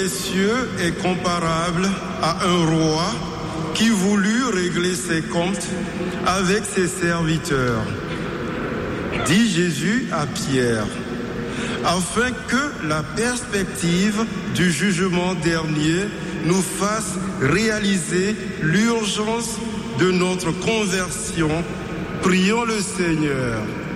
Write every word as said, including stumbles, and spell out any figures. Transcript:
des cieux est comparable à un roi qui voulut régler ses comptes avec ses serviteurs, dit Jésus à Pierre, afin que la perspective du jugement dernier nous fasse réaliser l'urgence de notre conversion. Prions le Seigneur.